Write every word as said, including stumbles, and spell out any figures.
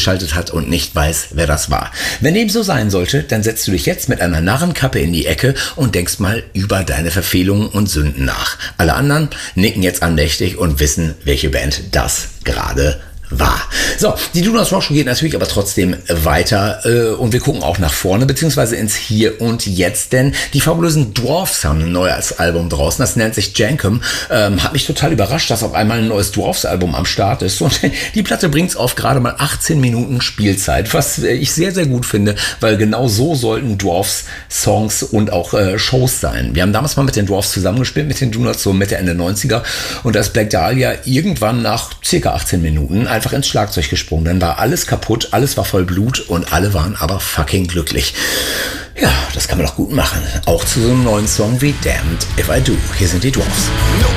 eingeschaltet hat und nicht weiß, wer das war. Wenn dem so sein sollte, dann setzt du dich jetzt mit einer Narrenkappe in die Ecke und denkst mal über deine Verfehlungen und Sünden nach. Alle anderen nicken jetzt andächtig und wissen, welche Band das gerade war. So, die Do Not Rock Show geht natürlich aber trotzdem weiter äh, und wir gucken auch nach vorne, beziehungsweise ins Hier und Jetzt, denn die fabulösen Dwarfs haben ein neues Album draußen, das nennt sich Jankum. Ähm, hat mich total überrascht, dass auf einmal ein neues Dwarfs-Album am Start ist und die Platte bringt es auf gerade mal achtzehn Minuten Spielzeit, was ich sehr, sehr gut finde, weil genau so sollten Dwarfs-Songs und auch äh, Shows sein. Wir haben damals mal mit den Dwarfs zusammengespielt, mit den Do Nots so Mitte, Ende neunziger und da ist Black Dahlia irgendwann nach circa achtzehn Minuten einfach ins Schlagzeug gesprungen. Dann war alles kaputt, alles war voll Blut und alle waren aber fucking glücklich. Ja, das kann man doch gut machen. Auch zu so einem neuen Song wie Damned If I Do. Hier sind die Dwarfs.